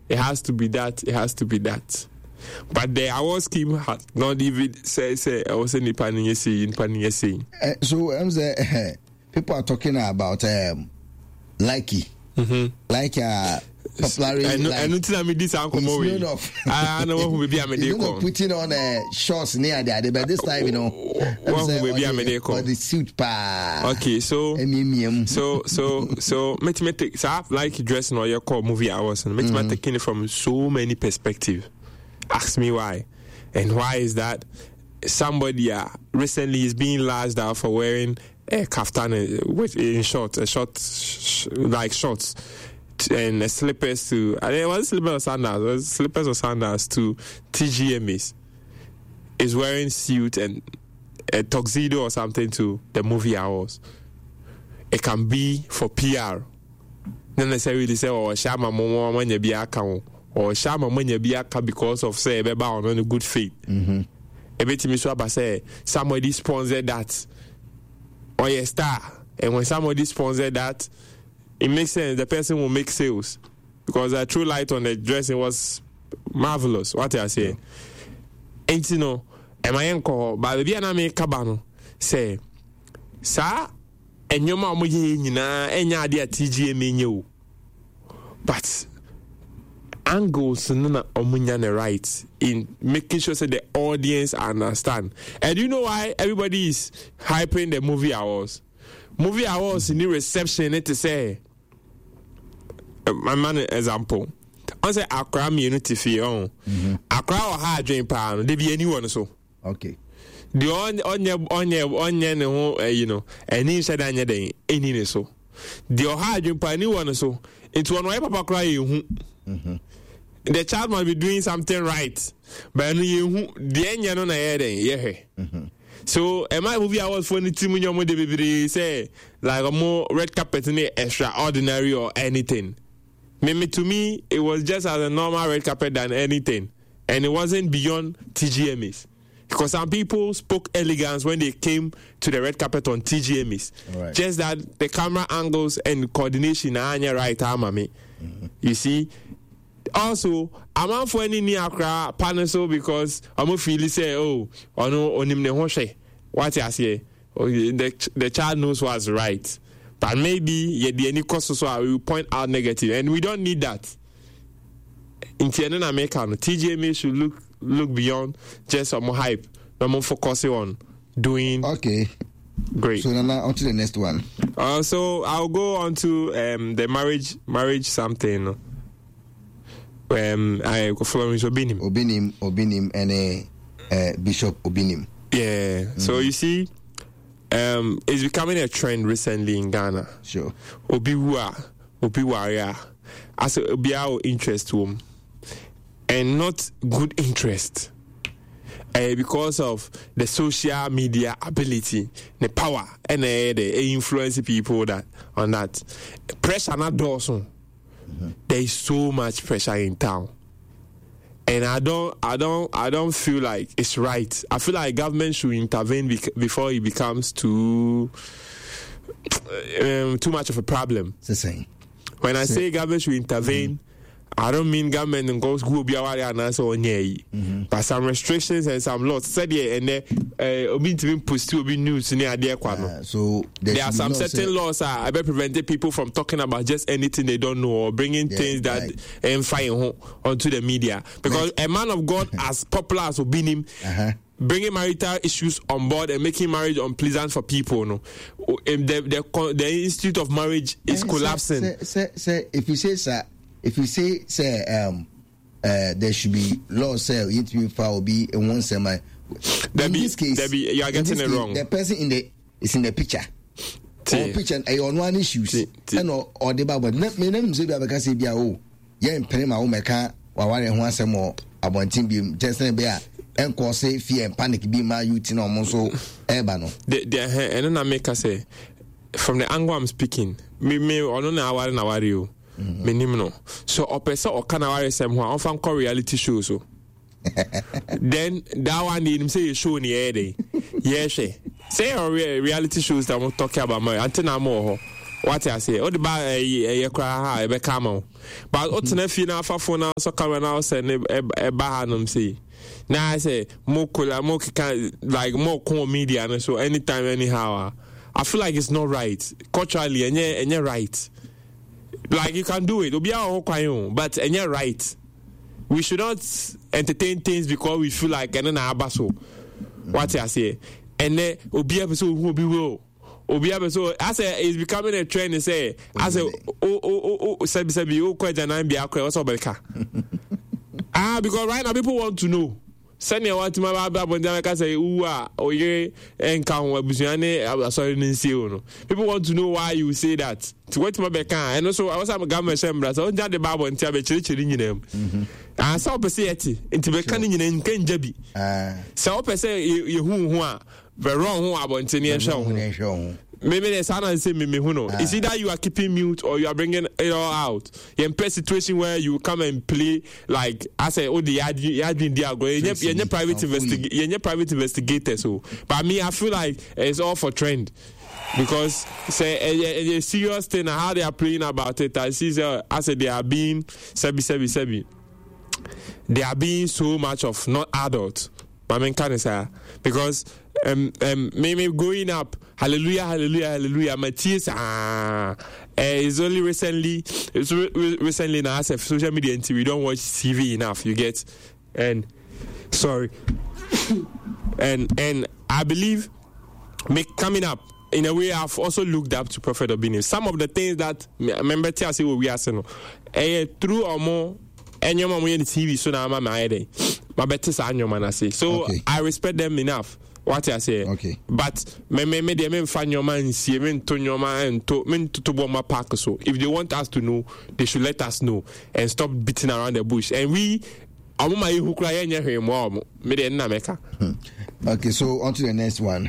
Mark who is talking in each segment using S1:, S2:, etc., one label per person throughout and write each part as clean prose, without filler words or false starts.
S1: it has to be that. But the award scheme had not even say I was in the saying.
S2: So I'm saying people are talking about Likey. Like popularity.
S1: I know tell me this uncle Mo. I know who will be a medical.
S2: Putting on shorts near there, but this time one
S1: who will be a medical.
S2: The suit pa.
S1: Okay, so mathematics. So I like dressing or your call movie hours and mathematics it from so many perspectives. Ask me why, and why is that? Somebody recently is being lashed out for wearing a kaftan in shorts, like shorts. And slippers to slippers or sandals to TGMAs is wearing suit and a tuxedo or something to the movie hours. It can be for PR. Not necessarily say shama momo when you be account or shama when you be account because of say beba on a good faith. A bit me so say somebody sponsored that or a star, and when somebody sponsored that, it makes sense. The person will make sales because the true light on the dressing was marvelous. What I say, ain't you know? Am I encore? But the Biana make cabano say, "Sir, and your mama yina enya idea TGM you." But angles nana omunya right in making sure that the audience understand. And you know why everybody is hyping the movie hours? Movie awards in the reception to say my man example. I say Accra unity fee on Accra or hard drain pan, they be anyone so.
S2: Okay.
S1: The on you know, and he said any so. The hard drain pan anyone so. It's one way papa cry the child must be doing something right. But you the end you know na so, am I movie awards for any team in your movie say like a more red carpet in extraordinary or anything? Maybe to me, it was just as a normal red carpet than anything, and it wasn't beyond TGMAs because some people spoke elegance when they came to the red carpet on TGMAs. Right. Just that the camera angles and coordination are right, mami. You see. Also, I'm out for any near Accra panel because I'm a feel say, oh no, onim ne hoshe. What I say? Oh, the child knows what's right, but maybe the any cost so I will point out negative, and we don't need that. In Tiana America, TGMA should look beyond just some hype. No more focusing on doing.
S2: Okay.
S1: Great.
S2: So now on to the next one.
S1: So I'll go on to the marriage something. I go Florence
S2: Obinim and Bishop Obinim.
S1: Yeah. So you see, it's becoming a trend recently in Ghana.
S2: Sure.
S1: Obiwaya, as a biao interest to him, and not good interest. Because of the social media ability, the power, and the influence people that on that pressure not Dawson. There is so much pressure in town, and I don't feel like it's right. I feel like government should intervene before it becomes too much of a problem.
S2: It's the same.
S1: When I say government should intervene, I don't mean government and goes go be aware and answer on but some restrictions and some laws said and obi to be pushed to be news near there kwano. So there are some certain laws I bet preventing people from talking about just anything they don't know or bringing things that fire onto the media because a man of God as popular as Obinim bringing marital issues on board and making marriage unpleasant for people. No, the institute of marriage is collapsing.
S2: Say, if you say there should be law say interview will be in one semi. In this case,
S1: you are getting it wrong.
S2: The person is in the picture. Or picture on one issues. And or the Bible. Me name say because be oh, yeah, pay my own meka. Waware ho asem o abontin bi just na be a enko say fear and panic be my youth no mo so eba no.
S1: And na make say from the angle I'm speaking. Me ono na aware o. Menim no. So opesa o kana ware sem ho a ofan call reality show so. Then that one him say you show ni e dey. Yes. Say our reality shows that I'm talking about my antenna more. What I say, what about a cry, a becamo? But what's an if you now for phone, so come and I'll send a bahanum say. Now I say, more cool, more like more core media, and so anytime, anyhow. I feel like it's not right culturally, and you're right. Like you can do it, but and you're right. We should not entertain things because we feel like and then what I say, and then Obi episode who be will. So I say it's becoming a trend. Say I say sabi quite an be what's up because right now people want to know. Send you what my Bible say people want to know why you say that. To what my and also I was a government assembly, so the Bible and tell them. And so say it into becoming in Kenjabi. So say you who are very wrong who are about 10 years. Maybe there's another say me who know. It's either you are keeping mute or you are bringing it all out. You're in a situation where you come and play like I say, oh the admin you're private investigator. So, but me I feel like it's all for trend. Because say a serious thing how they are playing about it. I see I said they are being sebi. They are being so much of not adult. But I mean can say because maybe going up hallelujah Matthias it's only recently now as social media until we don't watch TV enough you get and sorry and I believe coming up in a way I've also looked up to Prophet Obini. Some of the things that remember tell say we are saying through or more and your mom in the TV so now my day my better man I say so okay. I respect them enough. What I say, okay. But me find your man see me to your man to my park. So if they want us to know, they should let us know and stop beating around the bush. And we,
S2: okay. So on to the next one.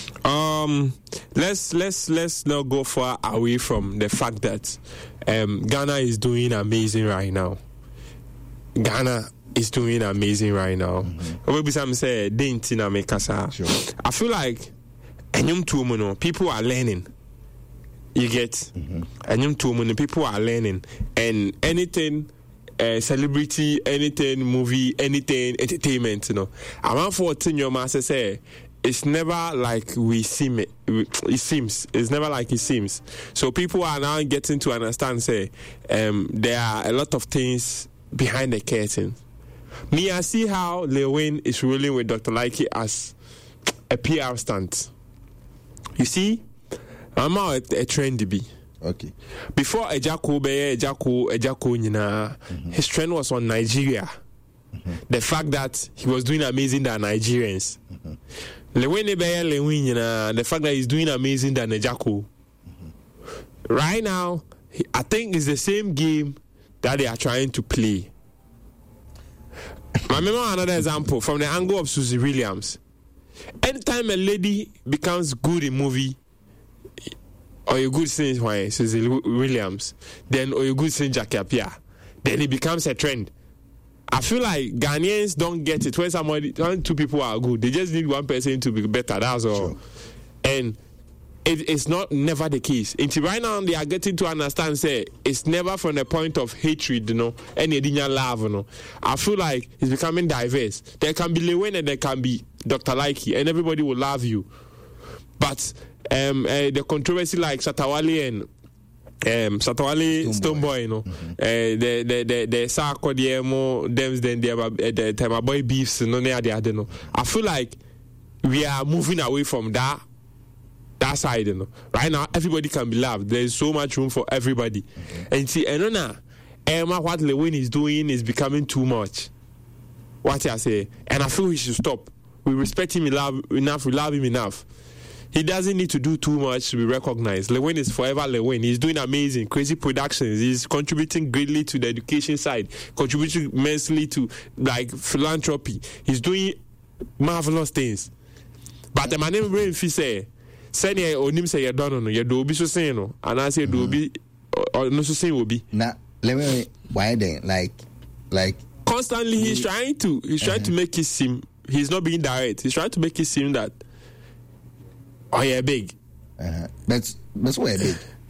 S1: Let's not go far away from the fact that Ghana is doing amazing right now. Ghana is doing amazing right now. Maybe some say Dintina Mekasa. I feel like people are learning. You get people are learning, and anything celebrity, anything movie, anything entertainment, I want 14 your master say it's never like we seem it. It seems it's never like it seems. So people are now getting to understand. Say there are a lot of things behind the curtain. Me, I see how Lil Wayne is rolling with Dr. Likey as a PR stunt. You see, I'm out a trend to be.
S2: Okay.
S1: Before Ejako, his trend was on Nigeria. The fact that he was doing amazing than Nigerians. Lil Wayne, the fact that he's doing amazing than Ejako. Right now, I think it's the same game that they are trying to play. I remember another example from the angle of Susie Williams. Anytime a lady becomes good in movie, or you good sing why Susie Williams, then or you good sing Jackie Appiah, then it becomes a trend. I feel like Ghanaians don't get it when two people are good. They just need one person to be better. That's all. Sure. And it's never the case. Until right now they are getting to understand say it's never from the point of hatred, and love, I feel like it's becoming diverse. There can be Lil Wayne and there can be Dr. Likey, and everybody will love you. But the controversy like Satawale and Stonebwoy, the Sako Diemo, then the Temaboy beefs, I feel like we are moving away from that side, Right now, everybody can be loved. There is so much room for everybody. And see, what Lil Wayne is doing is becoming too much. What I say, and I feel we should stop. We respect him enough. We love him enough. He doesn't need to do too much to be recognized. Lil Wayne is forever Lil Wayne. He's doing amazing, crazy productions. He's contributing greatly to the education side, contributing immensely to like philanthropy. He's doing marvelous things. But the man named say. Send ye onim say you don't know you do be so saying no and I say do be or no so say will be
S2: now let me why then like
S1: constantly he's trying to make it seem he's not being direct. He's trying to make it seem that you're big.
S2: That's why big.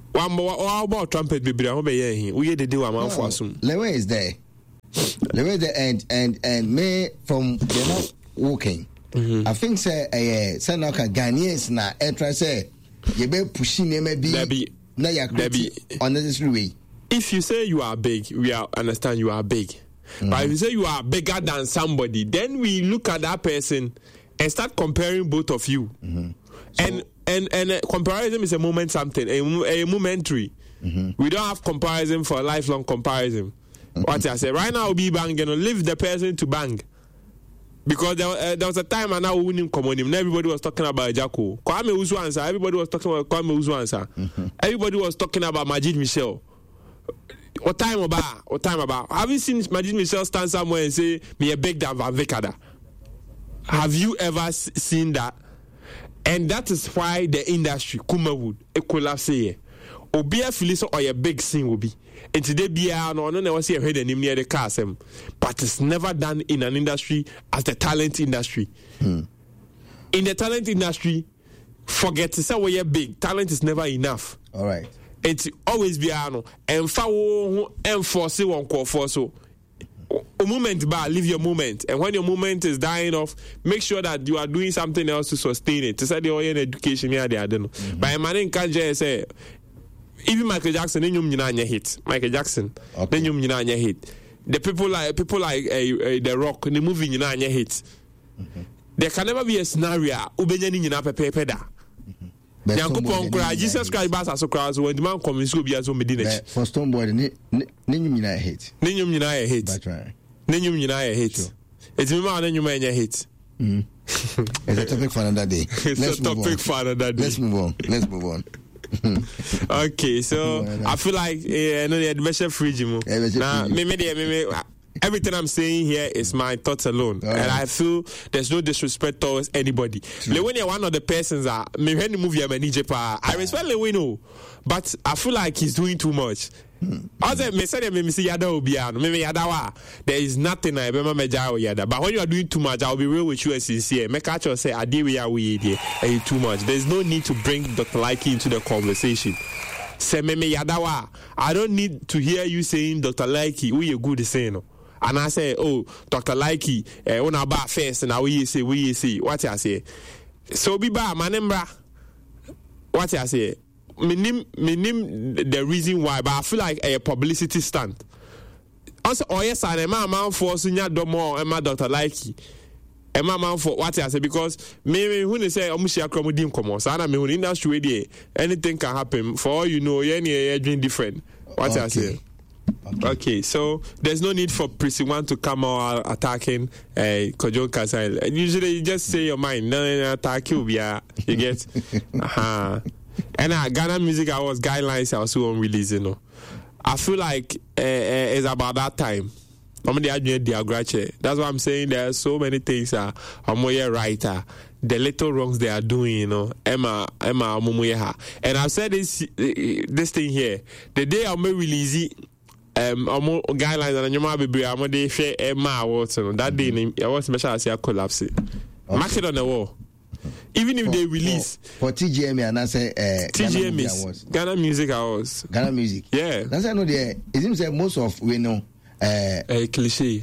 S1: One more about trumpet baby. I hope we the do a man for us.
S2: Lewe is there. Lewe there and me from they're not walking. I think say now Ghanaians na entra say you be pushing maybe na ya unnecessary way.
S1: If you say you are big, we understand you are big. But if you say you are bigger than somebody, then we look at that person and start comparing both of you. So, and comparison is a moment something, a momentary. We don't have comparison for a lifelong comparison. What I say right now, we'll be banging, leave the person to bang. Because there was a time and now we wouldn't come on him. Everybody was talking about Jacko. Kwame Uswansa. Everybody was talking about Kwame Uswansa. Everybody was talking about Majid Michel. What time about? Have you seen Majid Michel stand somewhere and say, me a big than Van Vikada? Have you ever seen that? And that is why the industry, Kumawood, a collapse here. Obia Phyllis or a big scene will be. And today, no one see a head and near the castle. But it's never done in an industry as the talent industry. In the talent industry, forget to say we are big. Talent is never enough.
S2: All right.
S1: It's always be ano. And for enforce one call for so. A moment, leave your moment. And when your moment is dying off, make sure that you are doing something else to sustain it. To say the oil education here, I don't know. But a man can't just say. Even Michael Jackson, then you hit. Michael Jackson, then you hit. The people like The Rock, the movie you hit. There can never be a scenario. Ubenyani you pepe da. Yankopon cry. Jesus Christ bas so cry. So when the man comes, so be as medina.
S2: For Stonebwoy, then hit.
S1: Then you hit. Then you hit. It's me man then you hit.
S2: It's a topic for another day. Let's move on.
S1: Okay, so I feel like the measure fridge now everything I'm saying here is my thoughts alone, and I feel there's no disrespect towards anybody. When you're one of the persons that me when the movie I respect Lewino, but I feel like he's doing too much. There is nothing I remember Yada. But when you are doing too much, I'll be real with you and sincere. Make actually say I did we too much. There's no need to bring Dr. Likey into the conversation. Say me Yadawa. I don't need to hear you saying Dr. Likey, we are good saying. And I say, oh, Dr. Likey, on our bar first, and we say, what I say. So be ba manembra. What I say. Me name the reason why, but I feel like a publicity stunt. Also, yes, and my man for Sunya Domo and my Dr. Likey. And my man for what I say, because maybe when they say Omushia Kromodim Komos, and I mean, in industry, anything can happen. For all you know, you're doing different. What I say. Okay, so there's no need for Prissy One to come out attacking Kojo Kasai. Usually, you just say your mind. No, attack you, yeah. You get? And Ghana Music Awards guidelines are also on release, you know. I feel like it's about that time. That's why I'm saying there are so many things. I'm a writer. The little wrongs they are doing, you know. Emma Mumuyeha. And I've said this thing here. The day I'm release guidelines and you might be able to share Emma Awards. That day, I was special as a collapse. Mark it on the wall. Even if they release
S2: for TGM and I say
S1: TGM is Ghana Music Awards.
S2: Ghana Music.
S1: Yeah.
S2: That's I know there. It seems that most of we know
S1: cliche.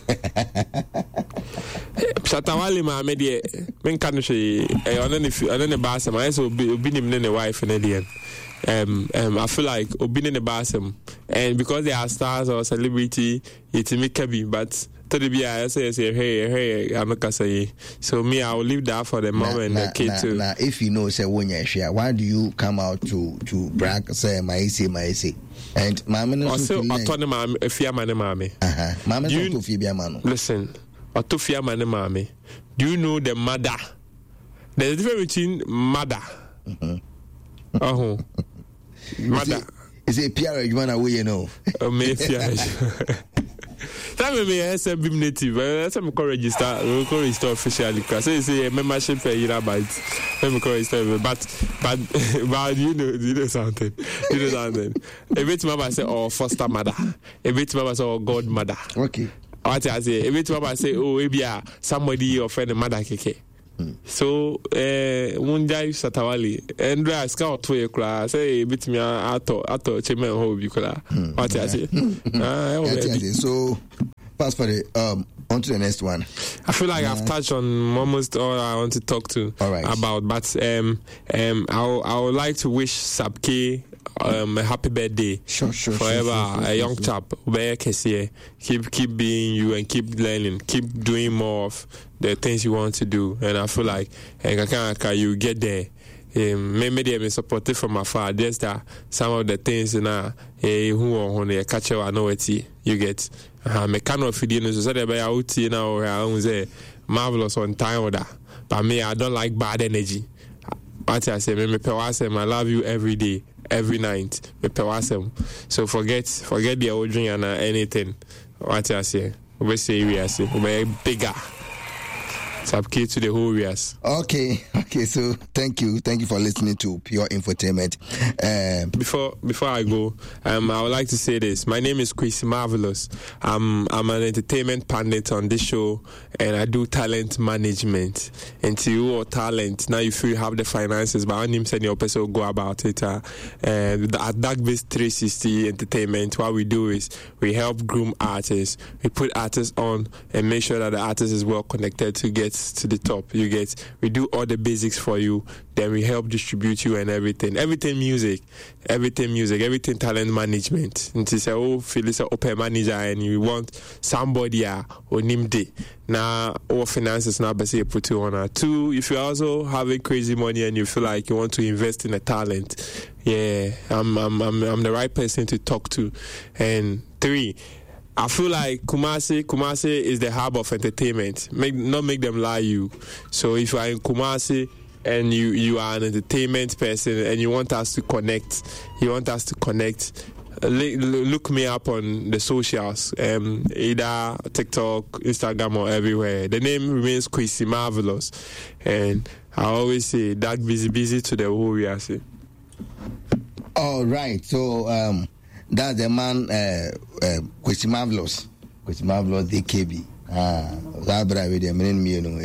S1: Shatawali ma media men kan she on the bass ma so obi nim ne wife and alien. I feel like obi ne bass and because they are stars or celebrity it make be, but to the BI say hey I'm not say. So me I will leave that for the moment.
S2: Now if you know say when you share, why do you come out to brag say my say and mama no
S1: also autonomy efia mane
S2: mama to fibia mano.
S1: Listen, autofia mane mame. Do you know the mother? There's a difference between mother. Mother
S2: is a PR you wanna way you know.
S1: Me PR. That may be SMB native. That's I'm going to register officially. Because it's a membership per year, but I'm going to register. But you know something. A bit mama say, oh, foster mother. A bit mama say, oh, godmother.
S2: Okay.
S1: What I say, a bit mama say, oh, maybe somebody your friend mother keke. So Munjai Satawali and Scout to your class, say bit me ato Chairman Hobby Kula. What I say?
S2: So pass for the on to the next one.
S1: I feel like I've touched on almost all I want to talk to about, but I would like to wish Sabke a happy birthday. Sure. Forever, a young chap. Keep being you and keep learning. Keep doing more of the things you want to do. And I feel like you get there. Maybe they be supported from afar. Just that some of the things who catch you, I know it. You get. Me cannot feed you. So that by out now, I say marvelous on time or that. But me, I don't like bad energy. What I say, me pewasem. I love you every day, every night. Me pewasem. So forget the old drink and anything. What I say, we say we say we bigger. Subkey to the whole years. Okay. So thank you for listening to Pure Infotainment. Before I go, I would like to say this. My name is Chris Marvelous. I'm an entertainment pundit on this show, and I do talent management. And to you or talent, now you feel you have the finances, but I need to your person go about it. At Darkbase 360 Entertainment, what we do is we help groom artists. We put artists on and make sure that the artist is well connected to get to the top. We do all the basics for you, then we help distribute you and everything music, everything talent management. And to say, Phyllis open manager, and you want somebody or nimde now or finances now but say put you on. 2, if you also having crazy money and you feel like you want to invest in a talent, I'm the right person to talk to. And 3, I feel like Kumasi is the hub of entertainment. Not make them lie you. So if you are in Kumasi and you are an entertainment person and you want us to connect, look me up on the socials, either TikTok, Instagram, or everywhere. The name remains Kwesi Marvelous, and I always say that busy to the whole we are saying. All right, so that's the man, Kwesi Marvelous, DKB. Zabra with them, you know.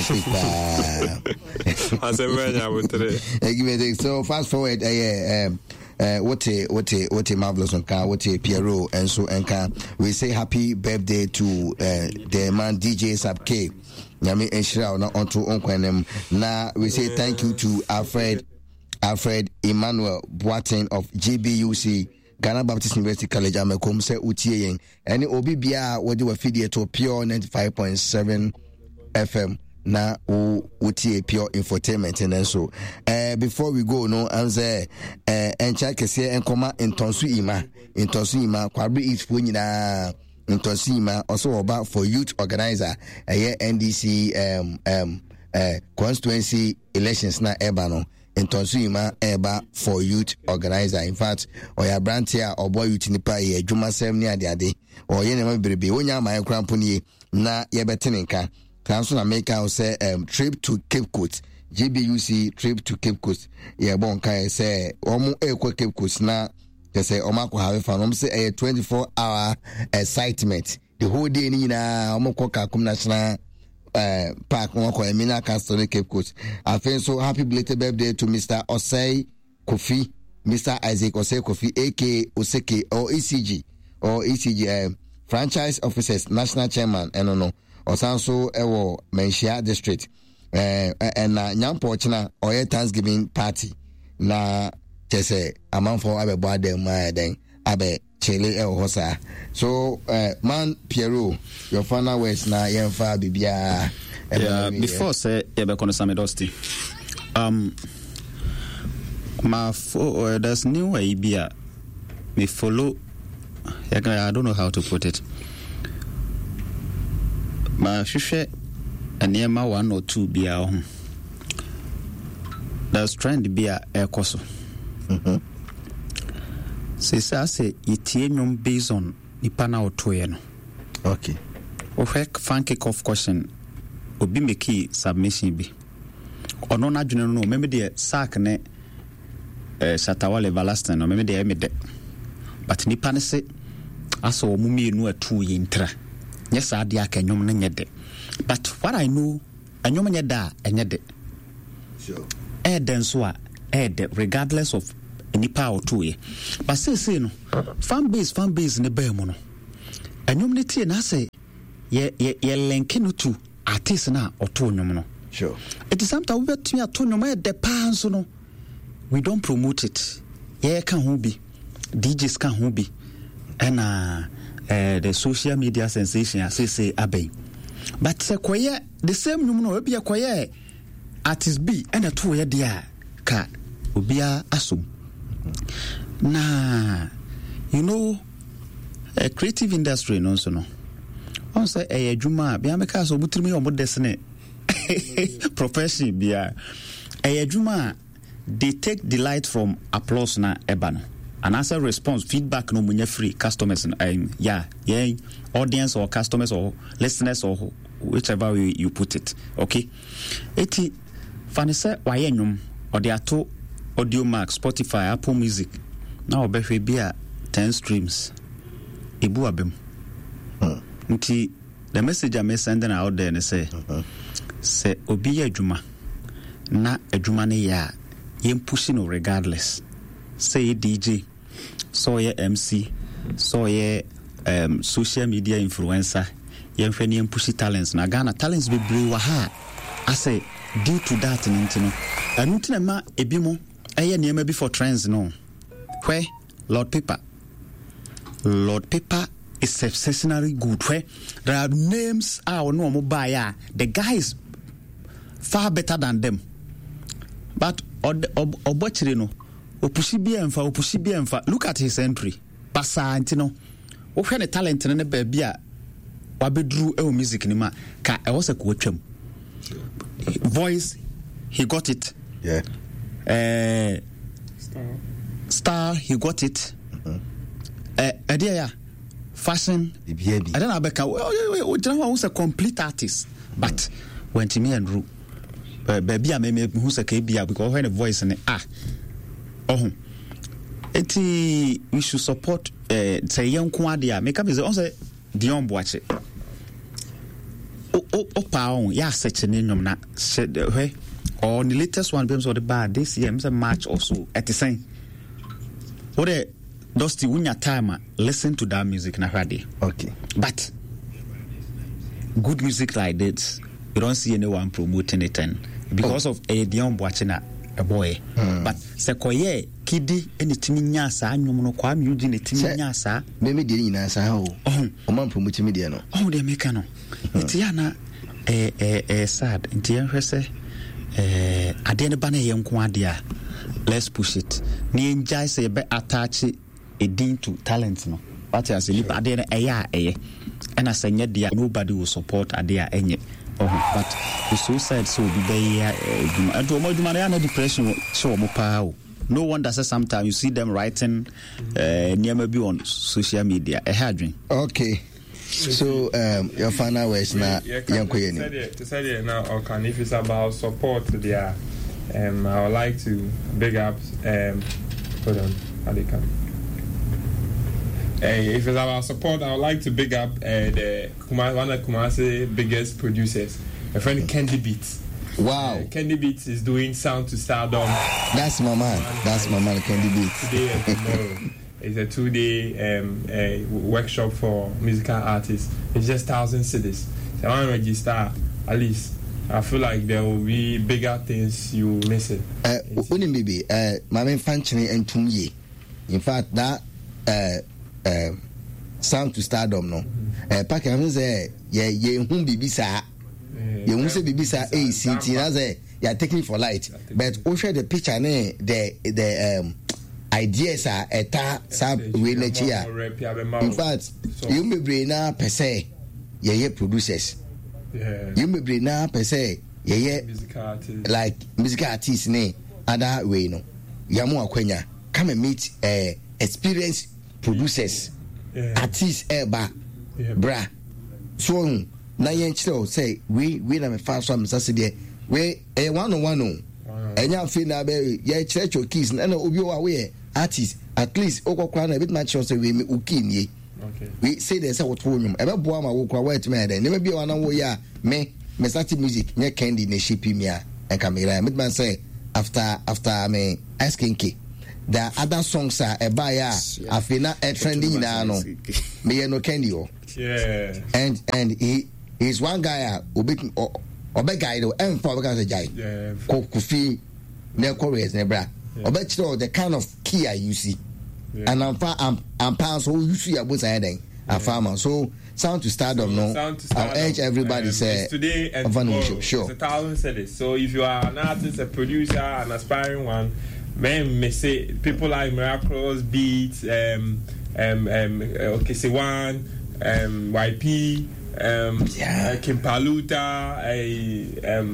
S1: So fast forward, what a marvelous on car, what a Piero, and so we say happy birthday to the man DJ Sabke. Yami Enshira na onto onkwenem. Now we say thank you to Alfred Emmanuel Boateng of GBUC. Ghana Baptist University College Amekom say utie yen ene obi bia wodi wa fidie to Pure 95.7 FM na utie Pure Infotainment and so before we go no anze encha kese enkoma intonsu ima kwabri ifo nyina intonsu ima also oba for youth organizer NDC constituency elections na eba no Intonsuma eba for youth organizer. In fact, oya brantia or boy youth nipa ye juma sem ni ade or ye nema berebe onya ma ekrampo na ye beteninka transo na make out say trip to Cape Coast GBUC trip to Cape Coast ye bon kai say omo ekwa Cape Coast na they say omako have fun say a 24-hour excitement the whole day ni na omo ko Kakum National Park Wako Emina Castle Cape Coast. I feel so happy belated birthday to Mr. Osei Kofi, Mr. Isaac Osei Kofi, aka Oseke or ECG franchise officers, national chairman, and no Osanso Ewo Menshia district. And Nyampo China or Thanksgiving party. Na Jesse amount for Abe Bade Maden Abe Chele El Hosa. So, man, Piero, your final words na Yenfa Bibia.
S3: Yeah, before say Yabekon Samidosti. There's new idea. Me follow. I don't know how to put it. Ma shushe anema 1 or 2 bia. There's trying to be a koso. Say itie nyom based on nipana otoye no.
S2: Okay.
S3: Ofek fan kick off question obi make submission bi. Ono na dwene no meme de sack ne Satawale Balaston no meme de de. But nipa ne se aso omu mienu atu yintra. Yes ade aka nyom ne nyede. But what I know anyom nye da enye de
S2: sure
S3: den so a de regardless of nipa or two ye but say no fan base ne ba mu no anyom ne tie na say ye link no to artist na oto nyom no
S2: sure
S3: it is sometimes we betumi ato nyom e de pa so no we don't promote it ye ka ho bi DJs ka ho bi and the social media sensation say abey but say koye the same nyom no e bia koye artist B and a two ye dia ka obia asom na you know a creative industry no so no on say adwuma bia me ka so butrimi o modesne profession bia adwuma they take delight from applause na eba no and as a response feedback no munya free customers and yeah audience or customers or listeners or whichever way you put it okay eti fane say waye nwom or they ato Audio Max, Spotify, Apple Music. Now obehwe bia 10 streams. Ebu abem. Nti the message I sending out there and say obi adwuma na adwuma ne ya yem pushing no regardless. Say DJ, so ye MC, so ye social media influencer, yem fani yem pushi talents na Ghana talents be blue wa ha. I say due to that ntino. Anu tina ma ebi mo eye niema bi for trends no where Lord Paper is exceptionally good where there are names no mo buy the guy is far better than them but obochire no opushi bi emfa look at his entry pasa antino wo hwe ne talent ne ba bia wabedru e music ni ma ka e wo se ko twam voice he got it star he got it fashion I don't know Becca was a complete artist but when to me and Ru baby I may who's a KBA because when a voice and we should support say young Kwadia make up is also Dion watch it pound yeah such an name na where or the latest one beams or the bar this year is a match also at the same what a Dusty Wunya time listen to that music na ready
S2: okay
S3: but good music like this you don't see anyone promoting it and because of a Dion watching a boy but sekoye kidi enitimi nya sa anwom no kwa music enitimi nya sa
S2: me de nyina sa o man promote me de no
S3: de make no itia na sad itia hwese ade ne ba na ye nko ade a let's push it ni enjoy say be attach edin to talent no what I say lipa ade na eye and as anya dia nobody will support ade a enye but the suicide so be there and to mo na depression show mo pa no wonder say sometimes you see them writing near maybe on social media
S2: okay so your final words na yankoye ni
S1: to say now or can if it's about support there I would like to big up hold on how they come if it's about support I would like to big up one of Kumasi biggest producers my friend Candy Beats.
S2: Wow.
S1: Candy Beats is doing Sound to Stardom.
S2: That's my man Candy Beats.
S1: Today and tomorrow. It's a 2-day workshop for musical artists. It's just 1,000 cedis. So I want to register at least. I feel like there will be bigger things you miss it.
S2: Maybe my main function and Tumye. In fact, that Sound to Stardom no. Pack say ye hum bibisa. You won't say bibisa ACT as you're taking for light. But we share the picture the ideas are in fact you may bring na per se ye producers you may bring na per se ye like music artists ne other way no yamu akwanya come and meet experienced producers artists eba bra so na yen chiro say we na me fa so am sase de we one on one enya fi na be ye church keys na obi wa we artist at least okokwa na bit match so we me ukinie okay we say there's a what woman ebe boa ma wo kwa wait me dey never be one wo ya me me start music nye Candy ne shipping me and camera me man say after me asking K there are other songs are ebaya afina trending na no me no Candy o and he is one guy obe guy do em for because guy Kofi ne chorus ne bra obe chiro the kind of key I use and I'm pass so you see about saying a farmer so Sound to Stardom, no. I'll urge everybody say
S1: today and tomorrow. Sure. The talent said it. So if you are an artist, a producer, an aspiring one, may say people like Miraculous Beats, Okesiwan, YP, Kim Paluta,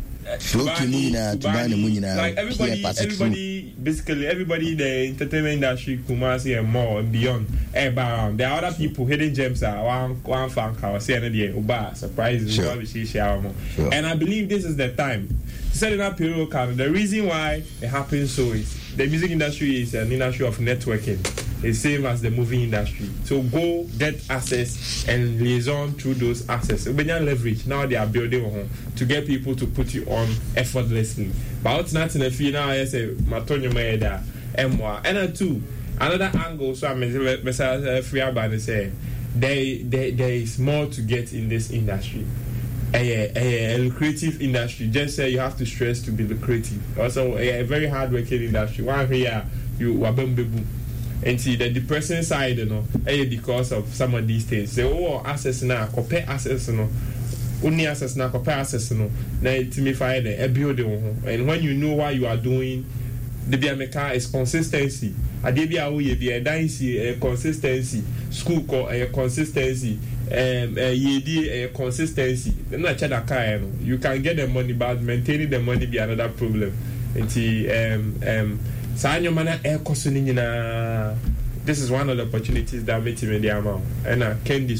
S1: like everybody, basically everybody in the entertainment industry, Kumasi and more and beyond, around. There are other people, hidden gems are one fan car, Uba, surprises, and I believe this is the time. Setting up Piro Kano, the reason why it happens so is the music industry is an industry of networking. It's same as the movie industry. So go get access and liaison through those access. When you leverage, now they are building to get people to put you on effortlessly. But it's not in a fee now. I say Matonyo Maeda, Emwa, and two another angle. So I'm free about say there is more to get in this industry. A lucrative industry. Just say you have to stress to be lucrative. Also, a very hard-working industry. One here, you wabembebu. And see the depressing side, because of some of these things. Say, access now, compare access no. Only access now, compare access no. Now it me find a building. And when you know what you are doing, the BMK is consistency. A DBA be a dicey a consistency. School call a consistency. A consistency. Not you can get the money, but maintaining the money be another problem. And see, this is one of the opportunities that made him in the amount. And Candy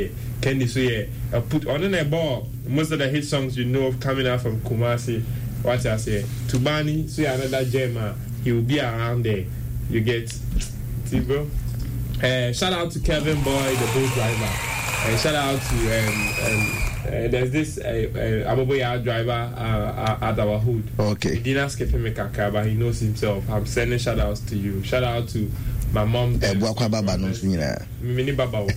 S1: put on a ball. Most of the hit songs you know of coming out from Kumasi. What I say, Tubani, so another gem. He will be around there. You get, see, bro. Shout out to Kevin Boy, the boat driver. Shout out to there's this Aboboya driver at our hood.
S2: Okay.
S1: He didn't ask if he make a car, but he knows himself. I'm sending shout outs to you. Shout out to my mom.
S2: Mini Baba.
S1: Mini Baba.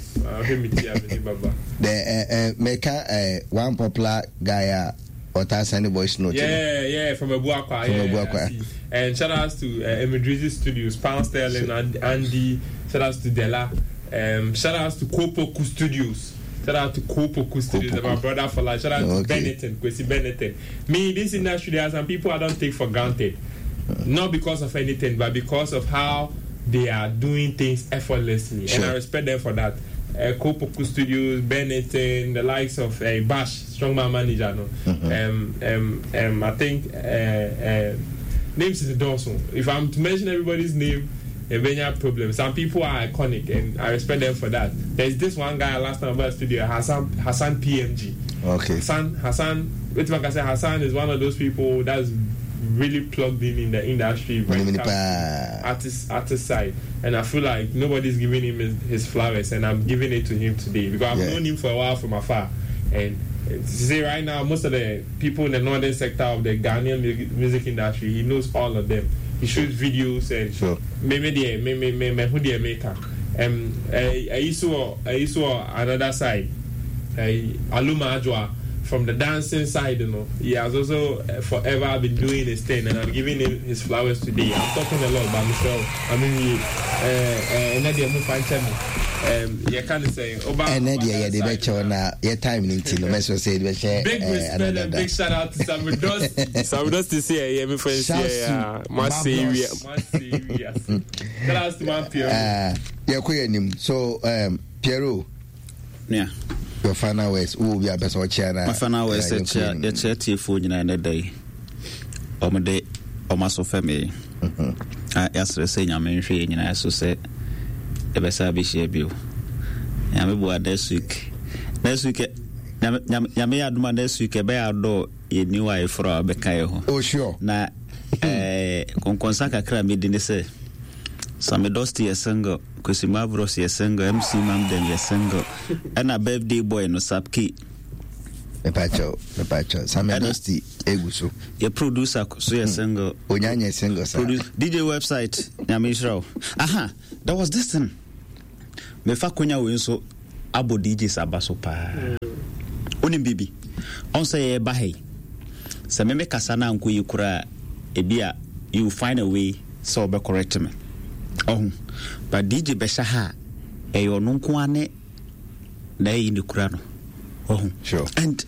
S2: The make one popular guy. Or voice note.
S1: Yeah, from Abuakwa. Yeah. And shout outs to Emidrizi Studios, Pound Sterling, Andy. Shout outs to Della. Shout outs to Kopoku Studios. Shout out to Kopoku Studios, my brother for life. Shout out to Benetton, Kwesi Benetton. Me, this industry, there are some people I don't take for granted. Not because of anything, but because of how they are doing things effortlessly. Sure. And I respect them for that. Kopoku Studios, Benetton, the likes of Bash, Strongman Manager. No? I think names is Dawson. If I'm to mention everybody's name, a problem. Some people are iconic, and I respect them for that. There's this one guy last time about the studio, Hassan PMG.
S2: Okay.
S1: Hassan. Which like I said, Hassan is one of those people that's really plugged in the industry, artist side, and I feel like nobody's giving him his flowers, and I'm giving it to him today because I've known him for a while from afar. And to say right now, most of the people in the northern sector of the Ghanaian music industry, he knows all of them. He shoots videos and me who they make. I saw another side, Aluma Ajwa. From the dancing side, he has also forever been doing his thing, and I'm giving him his flowers today. I'm talking a lot about myself. I mean, you can't say,
S2: they bet you on your time in
S1: big respect and big shout out to Samudos.
S2: Samudos
S1: to say, my friends here, more serious. Shout out to my Pierre.
S2: So, Piero.
S3: Yeah.
S2: Your final words, who will be a best watcher?
S3: My final words, the chatty food in a day. Day, almost of family. As I say, I'm in train, and I so said, the best I be share bill. I'm this week. Next week, Yammy Adma this week, a bear door, you knew I for a becayo.
S2: Oh, sure.
S3: Now, Conconsaka cram didn't say. Some dusty a single, Kusimavros a single, MC Mamden a single, and a birthday boy no sapki.
S2: Mepacho. Samedosti Eguso.
S3: Your producer, so you're single.
S2: Onyanya single, sir.
S3: DJ website, Yamishro. Aha, that was this thing. Mefa Konya Winso, Abo DJ Sabaso Pa. Onim Bibi. On say Bahe. Sameme Kasana and Kuyukura, Ebia, you find a way, so be correct me. Oh, but DJ Beshaha, Eyo Nunkwane, Nay in the Kurano. Oh,
S2: sure.
S3: And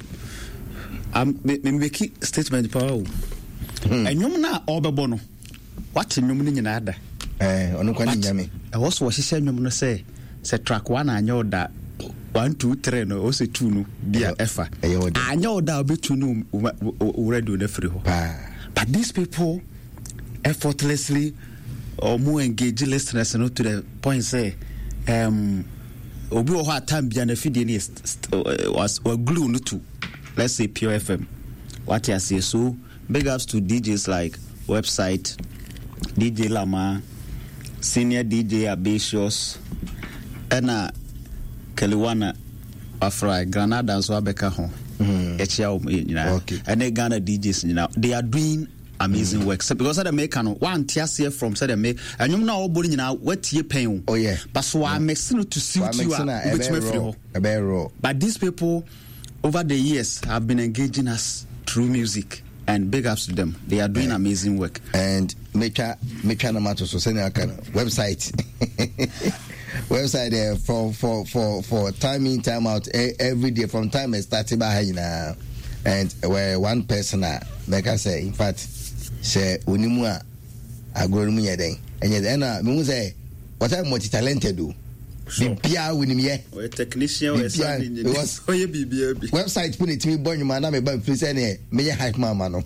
S3: make statement power. And you na Oberbono. What in you nada?
S2: On Kwani.
S3: I also was said, you say track one, I know that 1, 2, 3, no, also 2, no, dear Effa. I know that be to know already the free. But these people effortlessly or more engaged listeners to the point say, Obi o hard time behind the feeding was glue to, let's say, Pure FM. What I say, so big ups to DJs like Website, DJ Lama, Senior DJ Abatios, and Keliwana Afra Granada and Swabeka home. And they Ghana DJs, they are doing amazing work. So because they make one TSC from said they make, and you know body now what you paying.
S2: Oh yeah.
S3: But so I'm mixing to suit you but these people over the years have been engaging us through music, and big ups to them. They are doing amazing work.
S2: And make no matter so send website. Website there for time in time out every day from time it started by now, and where one person make us say in fact say unimua agronomy yeden and yet me say what I'm multi-talented do bibia winim ye
S3: or technician or something
S2: was website put it me born man na me ban free say me hype mama no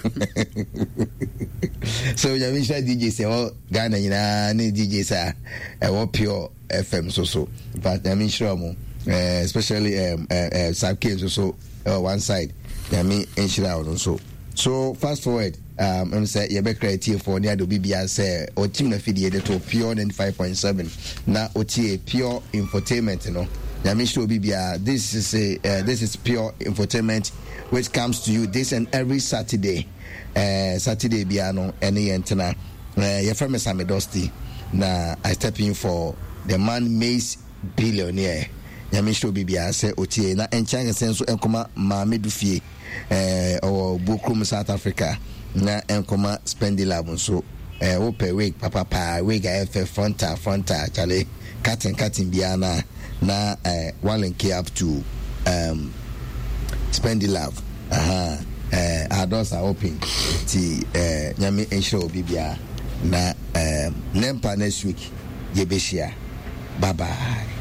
S2: so you mean DJ say oh Ghana nyina na DJ say e Pure FM so but I mean sure mo especially South so one side I mean inshallah so fast forward I'm say you be creative for near the BBS say o team na feed to Pure 95.7 na OTA Pure Infotainment no I mean sure BBS this is Pure Infotainment which comes to you this and every Saturday biano any entena your friend Samedosti na I step in for the man Mace billionaire yami show bibia say otie na enchanga senso enkoma maame dufie or Bukrum South Africa na enkoma Spendilab nso ope wig papa wig FF fronta chale cutting biana na one link up to Spendilab our doors are open ti nyame ensure bibia na nempa next week yebeshia bye bye.